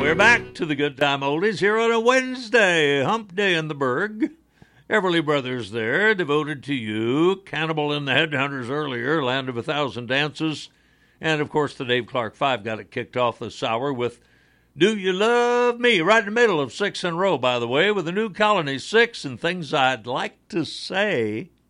We're back to the Good Time Oldies here on a Wednesday, hump day in the Berg. Everly Brothers there, devoted to you. Cannibal and the Headhunters earlier, Land of a Thousand Dances. And, of course, the Dave Clark Five got it kicked off this hour with Do You Love Me? Right in the middle of Six in a Row, by the way, with the New Colony 6 and Things I'd Like to Say.